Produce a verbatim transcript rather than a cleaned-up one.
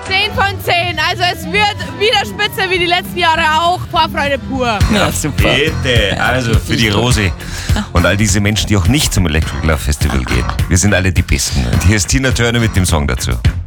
zehn von zehn. Also es wird wieder spitze wie die letzten Jahre auch. Vorfreude pur. Ja, super. Bitte, also für die Rosi und all diese Menschen, die auch nicht zum Electric Love Festival gehen. Wir sind alle die Besten. Und hier ist Tina Turner mit dem Song dazu.